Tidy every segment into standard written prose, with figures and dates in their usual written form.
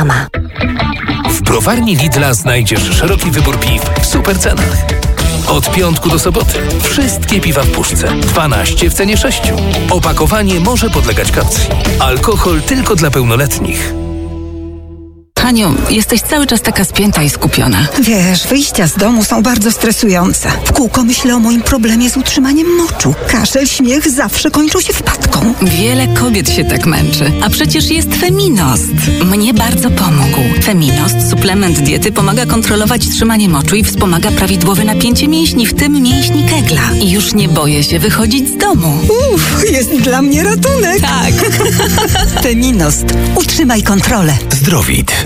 sama. W browarni Lidla znajdziesz szeroki wybór piw w super cenach. Od piątku do soboty wszystkie piwa w puszce. 12 w cenie 6. Opakowanie może podlegać kaucji. Alkohol tylko dla pełnoletnich. Haniu, jesteś cały czas taka spięta i skupiona. Wiesz, wyjścia z domu są bardzo stresujące. W kółko myślę o moim problemie z utrzymaniem moczu. Kaszel, śmiech zawsze kończą się wpadką. Wiele kobiet się tak męczy. A przecież jest Feminost. Mnie bardzo pomógł. Feminost, suplement diety, pomaga kontrolować trzymanie moczu i wspomaga prawidłowe napięcie mięśni, w tym mięśni Kegla. I już nie boję się wychodzić z domu. Jest dla mnie ratunek. Tak. Feminost. Utrzymaj kontrolę. Zdrowit.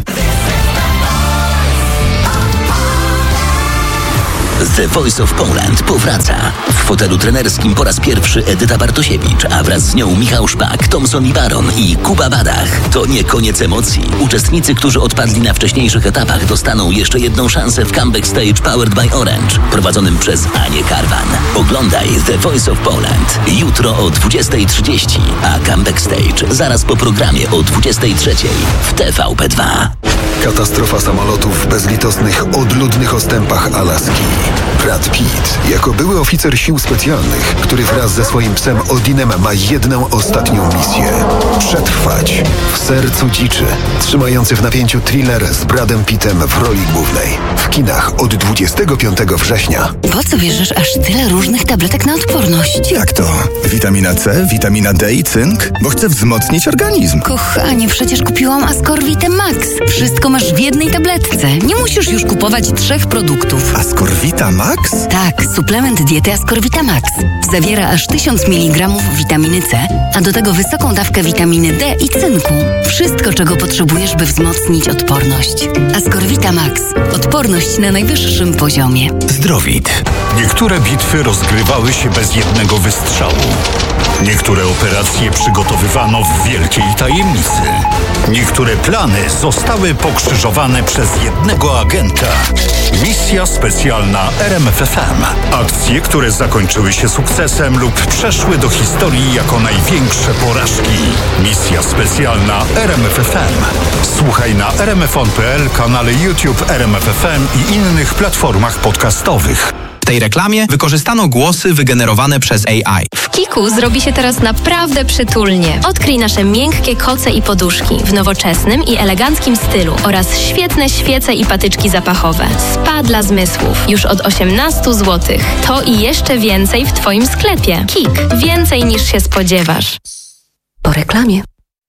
The Voice of Poland powraca. W fotelu trenerskim po raz pierwszy Edyta Bartosiewicz, a wraz z nią Michał Szpak, Thomson i Baron i Kuba Badach. To nie koniec emocji. Uczestnicy, którzy odpadli na wcześniejszych etapach, dostaną jeszcze jedną szansę w Comeback Stage Powered by Orange, prowadzonym przez Anię Karwan. Oglądaj The Voice of Poland jutro o 20:30, a Comeback Stage zaraz po programie o 23:00 w TVP2. Katastrofa samolotów w bezlitosnych, odludnych ostępach Alaski. Brad Pitt, jako były oficer sił specjalnych, który wraz ze swoim psem Odinem ma jedną ostatnią misję. Przetrwać w sercu dziczy. Trzymający w napięciu thriller z Bradem Pittem w roli głównej. W kinach od 25 września. Po co bierzesz aż tyle różnych tabletek na odporność? Jak to? Witamina C, witamina D i cynk? Bo chcę wzmocnić organizm. Kochanie, przecież kupiłam Ascorvitę Max. Wszystko masz w jednej tabletce. Nie musisz już kupować 3 produktów. Ascorvita Max? Tak, suplement diety Ascorvita Max. Zawiera aż 1000 mg witaminy C, a do tego wysoką dawkę witaminy D i cynku. Wszystko, czego potrzebujesz, by wzmocnić odporność. Ascorvita Max. Odporność na najwyższym poziomie. Zdrowit. Niektóre bitwy rozgrywały się bez jednego wystrzału. Niektóre operacje przygotowywano w wielkiej tajemnicy. Niektóre plany zostały pokrzyżowane przez jednego agenta. Misja specjalna RMFFM. Akcje, które zakończyły się sukcesem lub przeszły do historii jako największe porażki. Misja specjalna RMFFM. Słuchaj na rmfon.pl, kanale YouTube RMFFM i innych platformach podcastowych. W tej reklamie wykorzystano głosy wygenerowane przez AI. W Kiku zrobi się teraz naprawdę przytulnie. Odkryj nasze miękkie koce i poduszki w nowoczesnym i eleganckim stylu oraz świetne świece i patyczki zapachowe. Spa dla zmysłów. Już od 18 zł. To i jeszcze więcej w Twoim sklepie. Kik. Więcej niż się spodziewasz. Po reklamie.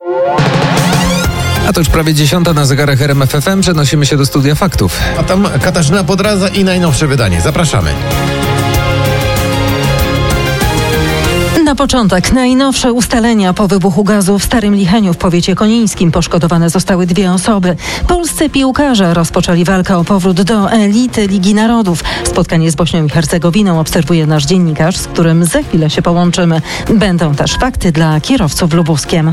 A to już prawie 10 na zegarach RMF FM. Przenosimy się do studia faktów. A tam Katarzyna Podradza i najnowsze wydanie. Zapraszamy. Na początek najnowsze ustalenia po wybuchu gazu w Starym Licheniu w powiecie konińskim. Poszkodowane zostały 2 osoby. Polscy piłkarze rozpoczęli walkę o powrót do elity Ligi Narodów. Spotkanie z Bośnią i Hercegowiną obserwuje nasz dziennikarz, z którym za chwilę się połączymy. Będą też fakty dla kierowców Lubuskiem.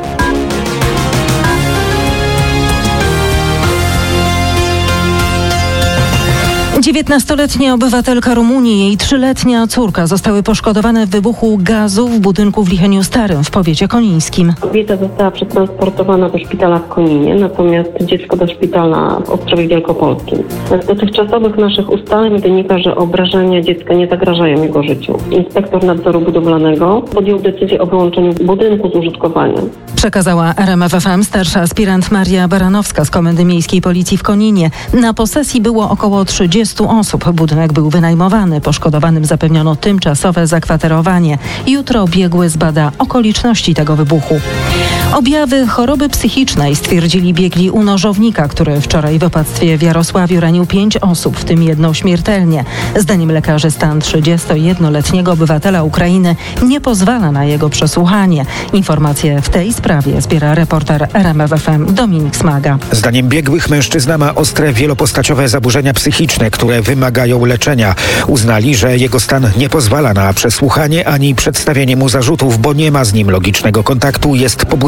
19-letnia obywatelka Rumunii i jej 3-letnia córka zostały poszkodowane w wybuchu gazu w budynku w Licheniu Starym w powiecie konińskim. Kobieta została przetransportowana do szpitala w Koninie, natomiast dziecko do szpitala w Ostrowie Wielkopolskim. Z dotychczasowych naszych ustaleń wynika, że obrażenia dziecka nie zagrażają jego życiu. Inspektor nadzoru budowlanego podjął decyzję o wyłączeniu budynku z użytkowania. Przekazała RMF FM starsza aspirant Maria Baranowska z Komendy Miejskiej Policji w Koninie. Na posesji było około 30 osób. Budynek był wynajmowany. Poszkodowanym zapewniono tymczasowe zakwaterowanie. Jutro biegły zbada okoliczności tego wybuchu. Objawy choroby psychicznej stwierdzili biegli u nożownika, który wczoraj w opactwie w Jarosławiu ranił 5 osób, w tym 1 śmiertelnie. Zdaniem lekarzy stan 31-letniego obywatela Ukrainy nie pozwala na jego przesłuchanie. Informacje w tej sprawie zbiera reporter RMF FM Dominik Smaga. Zdaniem biegłych mężczyzna ma ostre wielopostaciowe zaburzenia psychiczne, które wymagają leczenia. Uznali, że jego stan nie pozwala na przesłuchanie ani przedstawienie mu zarzutów, bo nie ma z nim logicznego kontaktu, jest pobudzony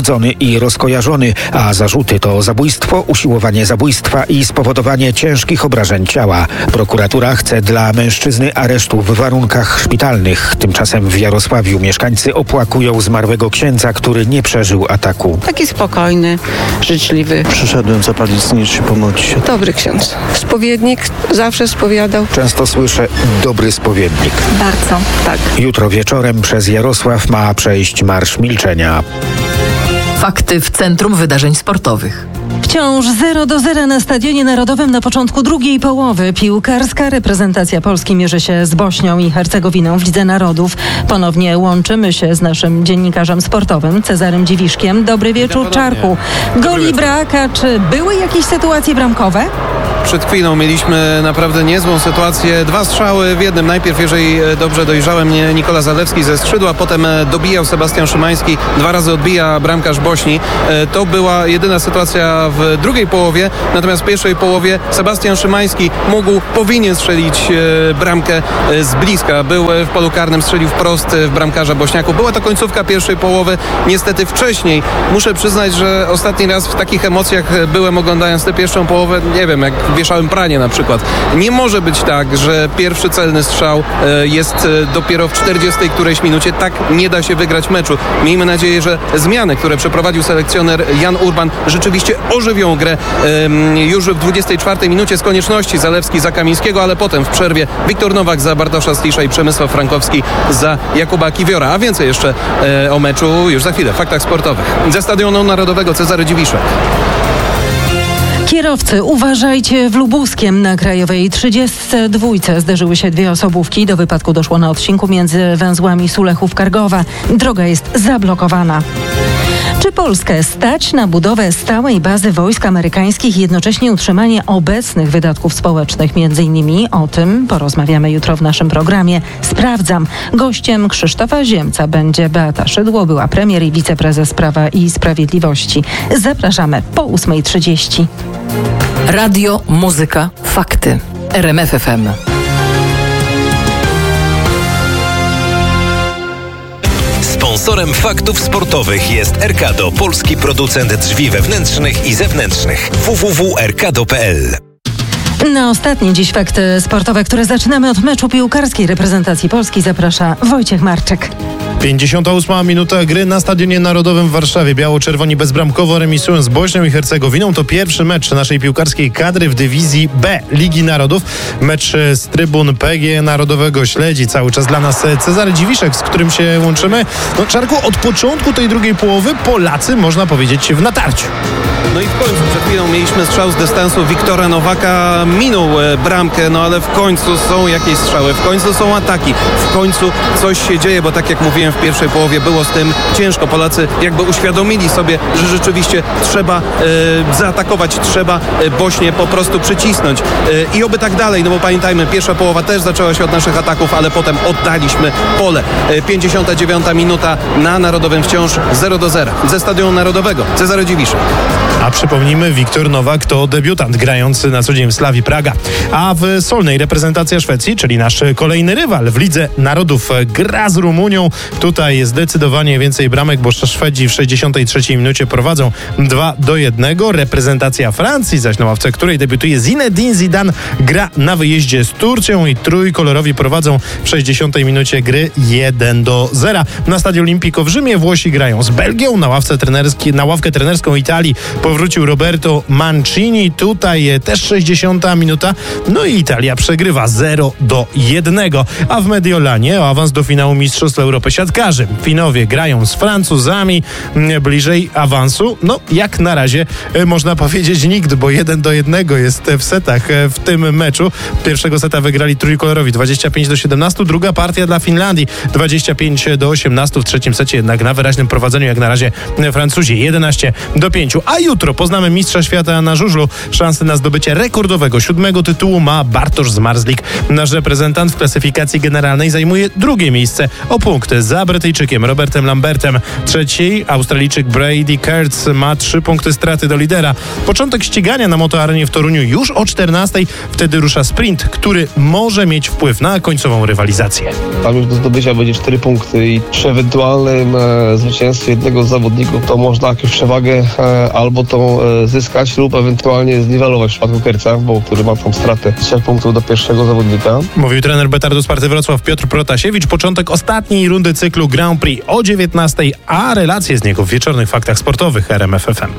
pokrzywdzony i rozkojarzony, a zarzuty to zabójstwo, usiłowanie zabójstwa i spowodowanie ciężkich obrażeń ciała. Prokuratura chce dla mężczyzny aresztu w warunkach szpitalnych. Tymczasem w Jarosławiu mieszkańcy opłakują zmarłego księdza, który nie przeżył ataku. Taki spokojny, życzliwy. Przyszedłem zapalić znicz i pomodlić się. Dobry ksiądz. Spowiednik, zawsze spowiadał. Często słyszę dobry spowiednik. Bardzo, tak. Jutro wieczorem przez Jarosław ma przejść Marsz Milczenia. Fakty w centrum wydarzeń sportowych. Wciąż 0-0 na Stadionie Narodowym na początku drugiej połowy. Piłkarska reprezentacja Polski mierzy się z Bośnią i Hercegowiną w Lidze Narodów. Ponownie łączymy się z naszym dziennikarzem sportowym Cezarym Dziwiszkiem. Dobry wieczór, Czarku. Goli brak, a czy były jakieś sytuacje bramkowe? Przed chwilą mieliśmy naprawdę niezłą sytuację. 2 strzały w jednym. Najpierw, jeżeli dobrze dojrzałem, Nikola Zalewski ze skrzydła, potem dobijał Sebastian Szymański. 2 razy odbija bramkarz Bośni. To była jedyna sytuacja w drugiej połowie. Natomiast w pierwszej połowie Sebastian Szymański powinien strzelić bramkę z bliska. Był w polu karnym, strzelił wprost w bramkarza Bośniaków. Była to końcówka pierwszej połowy. Niestety wcześniej. Muszę przyznać, że ostatni raz w takich emocjach byłem, oglądając tę pierwszą połowę. Nie wiem, jak wieszałem pranie na przykład. Nie może być tak, że pierwszy celny strzał jest dopiero w 40 którejś minucie. Tak nie da się wygrać meczu. Miejmy nadzieję, że zmiany, które przeprowadził selekcjoner Jan Urban, rzeczywiście ożywią grę już w 24 minucie z konieczności. Zalewski za Kamińskiego, ale potem w przerwie Wiktor Nowak za Bartosza Slisza i Przemysław Frankowski za Jakuba Kiwiora. A więcej jeszcze o meczu już za chwilę w Faktach Sportowych. Ze Stadionu Narodowego Cezary Dziwiszek. Kierowcy, uważajcie w Lubuskiem. Na krajowej 32 zderzyły się 2 osobówki. Do wypadku doszło na odcinku między węzłami Sulechów-Kargowa. Droga jest zablokowana. Czy Polskę stać na budowę stałej bazy wojsk amerykańskich i jednocześnie utrzymanie obecnych wydatków społecznych? Między innymi o tym porozmawiamy jutro w naszym programie. Sprawdzam. Gościem Krzysztofa Ziemca będzie Beata Szydło, była premier i wiceprezes Prawa i Sprawiedliwości. Zapraszamy po 8:30. Radio, muzyka, fakty. RMF FM. Sponsorem Faktów Sportowych jest Erkado, polski producent drzwi wewnętrznych i zewnętrznych. www.erkado.pl. Na ostatnie dziś fakty sportowe, które zaczynamy od meczu piłkarskiej reprezentacji Polski, zaprasza Wojciech Marczyk. 58 minuta gry na Stadionie Narodowym w Warszawie. Biało-czerwoni bezbramkowo remisują z Bośnią i Hercegowiną. To pierwszy mecz naszej piłkarskiej kadry w dywizji B Ligi Narodów. Mecz z trybun PG Narodowego śledzi cały czas dla nas Cezary Dziwiszek, z którym się łączymy. No, Czarku, od początku tej drugiej połowy Polacy, można powiedzieć, w natarciu. No i w końcu przed chwilą mieliśmy strzał z dystansu Wiktora Nowaka. Minął bramkę, no ale w końcu są jakieś strzały, w końcu są ataki, w końcu coś się dzieje, bo tak jak mówiłem, w pierwszej połowie było z tym ciężko. Polacy jakby uświadomili sobie, że rzeczywiście trzeba zaatakować, trzeba Bośnię po prostu przycisnąć. I oby tak dalej, no bo pamiętajmy, pierwsza połowa też zaczęła się od naszych ataków, ale potem oddaliśmy pole. 59 minuta na Narodowym wciąż 0-0. Ze Stadionu Narodowego Cezary Dziwiszek. A przypomnijmy, Wiktor Nowak to debiutant grający na co dzień w Slavii Praga. A w Solnej reprezentacja Szwecji, czyli nasz kolejny rywal w Lidze Narodów, gra z Rumunią. Tutaj zdecydowanie więcej bramek, bo Szwedzi w 63 minucie prowadzą 2-1. Reprezentacja Francji zaś, na ławce której debiutuje Zinedine Zidane, gra na wyjeździe z Turcją i trójkolorowi prowadzą w 60 minucie gry 1-0. Na Stadio Olimpico w Rzymie Włosi grają z Belgią. Na ławkę trenerską Italii powrócił Roberto Mancini. Tutaj też 60 minuta. No i Italia przegrywa 0-1. A w Mediolanie o awans do finału Mistrzostw Europy siatkarzy. Finowie grają z Francuzami. Bliżej awansu, no jak na razie można powiedzieć nikt, bo 1-1 jest w setach w tym meczu. Pierwszego seta wygrali trójkolorowi 25-17. Druga partia dla Finlandii 25-18. W trzecim secie jednak na wyraźnym prowadzeniu jak na razie Francuzi 11-5. A jutro Jutro poznamy mistrza świata na żużlu. Szansę na zdobycie rekordowego 7. tytułu ma Bartosz Zmarzlik. Nasz reprezentant w klasyfikacji generalnej zajmuje 2. miejsce o punkty za Brytyjczykiem Robertem Lambertem. 3. Australijczyk Brady Kurtz ma 3 punkty straty do lidera. Początek ścigania na motoarenie w Toruniu już o 14:00. Wtedy rusza sprint, który może mieć wpływ na końcową rywalizację. Tam już do zdobycia będzie 4 punkty i przy ewentualnym zwycięstwie jednego z zawodników to można jakąś przewagę albo tą zyskać lub ewentualnie zniwelować w przypadku Kerca, bo który ma tą stratę 3 punktów do pierwszego zawodnika. Mówił trener Betardu Sparty Wrocław Piotr Protasiewicz. Początek ostatniej rundy cyklu Grand Prix o 19:00, a relacje z niego w wieczornych faktach sportowych RMF FM.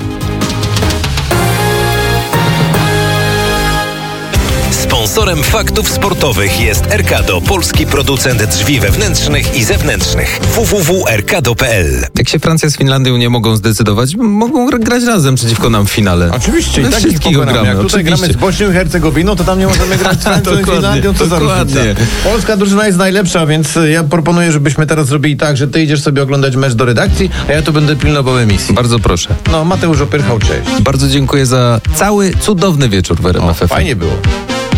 Sponsorem faktów sportowych jest Erkado, polski producent drzwi wewnętrznych i zewnętrznych. www.erkado.pl. Jak się Francja z Finlandią nie mogą zdecydować, mogą grać razem przeciwko nam w finale. Oczywiście, i tak wszystkich gramy. Jak tutaj gramy z Bośnią i Hercegowiną, to tam nie możemy grać z Francją i Finlandią. Co za różnica. Polska drużyna jest najlepsza, więc ja proponuję, żebyśmy teraz zrobili tak, że ty idziesz sobie oglądać mecz do redakcji, a ja tu będę pilnował emisji. Bardzo proszę. No, Mateusz Opyrchał, cześć. Bardzo dziękuję za cały cudowny wieczór w RMF FM. Fajnie było.